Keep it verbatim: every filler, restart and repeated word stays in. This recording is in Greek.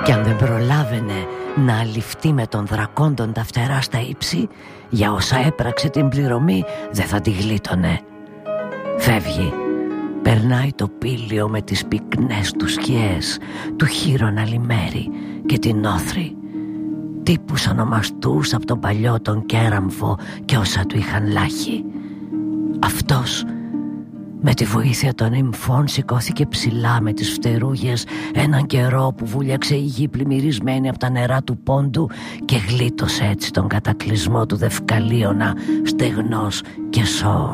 Κι αν δεν προλάβαινε να αληφθεί με τον δρακόντον τα φτερά στα ύψη, για όσα έπραξε την πληρωμή δεν θα τη γλίτωνε. Φεύγει. Περνάει το πήλιο με τις πυκνές του σκιές, του χείρονα λιμέρι και την όθρη, τύπους ονομαστούς από τον παλιό τον Κέραμφο και όσα του είχαν λάχει. Αυτός με τη βοήθεια των νυμφών σηκώθηκε ψηλά με τις φτερούγες έναν καιρό που βούλιαξε η γη πλημμυρισμένη από τα νερά του πόντου και γλίτωσε έτσι τον κατακλυσμό του Δευκαλίωνα στεγνός και σώος.